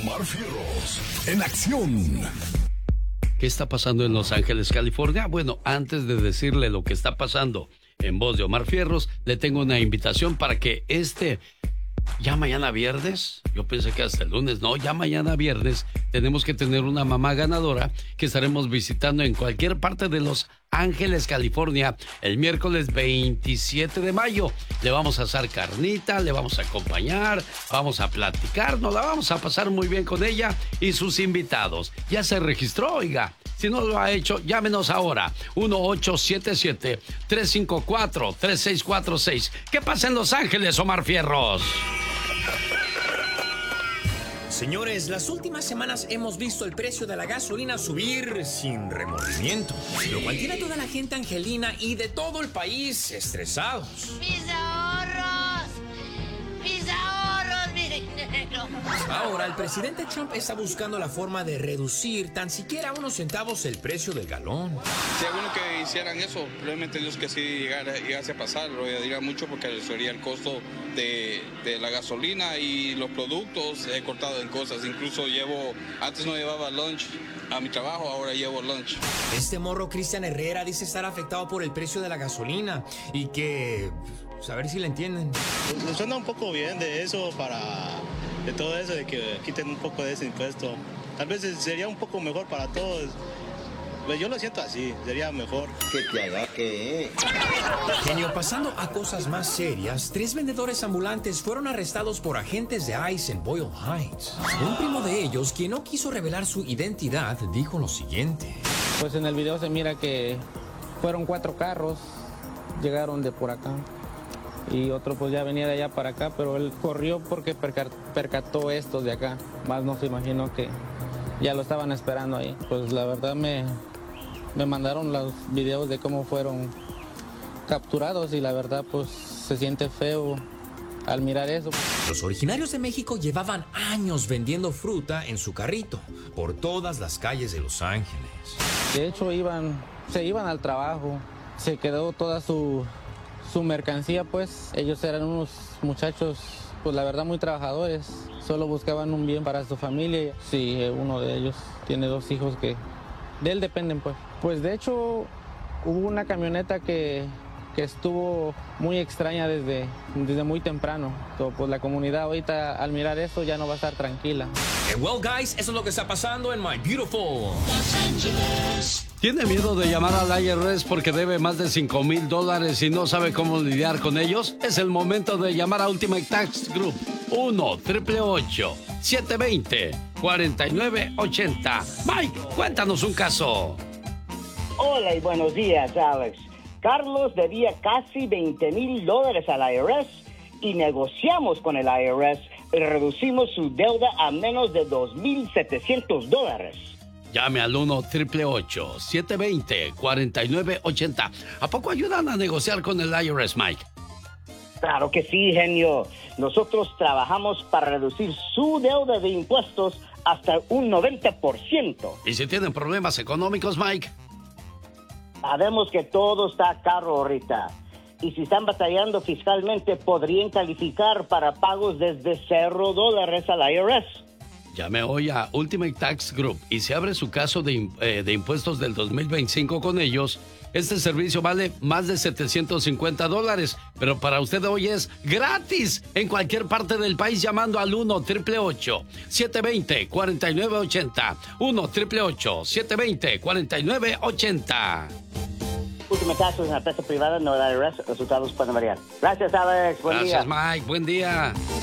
Omar Fierros, en acción. ¿Qué está pasando en Los Ángeles, California? Bueno, antes de decirle lo que está pasando en voz de Omar Fierros, le tengo una invitación para que ya mañana viernes, yo pensé que hasta el lunes, no, ya mañana viernes tenemos que tener una mamá ganadora que estaremos visitando en cualquier parte de Los Ángeles, California, el miércoles 27 de mayo. Le vamos a hacer carnita, le vamos a acompañar, vamos a platicar, nos la vamos a pasar muy bien con ella y sus invitados. Ya se registró, oiga. Si no lo ha hecho, llámenos ahora. 1-877-354-3646. ¿Qué pasa en Los Ángeles, Omar Fierros? Señores, las últimas semanas hemos visto el precio de la gasolina subir sin remordimiento, lo cual tiene a toda la gente angelina y de todo el país estresados. ¡Mis ahorros! ¡Mis ahorros, mi dinero! Ahora, el presidente Trump está buscando la forma de reducir tan siquiera unos centavos el precio del galón. Sería bueno que hicieran eso, probablemente Dios que sí llegase a pasar, lo diría mucho porque sería el costo de la gasolina y los productos. He cortado en cosas, incluso antes no llevaba lunch a mi trabajo, ahora llevo lunch. Este morro Cristian Herrera dice estar afectado por el precio de la gasolina y que... a ver si le entienden. Nos suena un poco bien de eso de todo eso, de que quiten un poco de ese impuesto. Tal vez sería un poco mejor para todos. Pues yo lo siento así, sería mejor. Que te haga que... Genio, pasando a cosas más serias, 3 vendedores ambulantes fueron arrestados por agentes de ICE en Boyle Heights. Un primo de ellos, quien no quiso revelar su identidad, dijo lo siguiente. Pues en el video se mira que fueron 4 carros, llegaron de por acá. Y otro pues ya venía de allá para acá, pero él corrió porque percató estos de acá. Más no se imaginó que ya lo estaban esperando ahí. Pues la verdad me mandaron los videos de cómo fueron capturados y la verdad pues se siente feo al mirar eso. Los originarios de México llevaban años vendiendo fruta en su carrito por todas las calles de Los Ángeles. De hecho se iban al trabajo, se quedó toda su mercancía, pues ellos eran unos muchachos, pues la verdad muy trabajadores, solo buscaban un bien para su familia. Sí, uno de ellos tiene 2 hijos que de él dependen, pues. Pues de hecho hubo una camioneta que estuvo muy extraña desde muy temprano. Pues la comunidad ahorita al mirar eso ya no va a estar tranquila. Well guys, eso es lo que está pasando en My Beautiful Los Angeles. ¿Tiene miedo de llamar al IRS porque debe más de $5,000 y no sabe cómo lidiar con ellos? Es el momento de llamar a Ultimate Tax Group. 1-888-720-4980. Mike, cuéntanos un caso. Hola y buenos días, Alex. Carlos debía casi $20,000 al IRS y negociamos con el IRS y reducimos su deuda a menos de $2,700. Llame al 1-888-720-4980. ¿A poco ayudan a negociar con el IRS, Mike? Claro que sí, genio. Nosotros trabajamos para reducir su deuda de impuestos hasta un 90%. ¿Y si tienen problemas económicos, Mike? Sabemos que todo está caro ahorita. Y si están batallando fiscalmente, podrían calificar para pagos desde $0 al IRS. Llame hoy a Ultimate Tax Group y se abre su caso de impuestos del 2025 con ellos. Este servicio vale más de $750, pero para usted hoy es gratis en cualquier parte del país llamando al 1-888-720-4980. 1-888-720-4980. Ultimate Tax es una empresa privada, no el IRS. Resultados pueden variar. Gracias, Alex. Buen día. Gracias, Mike. Buen día.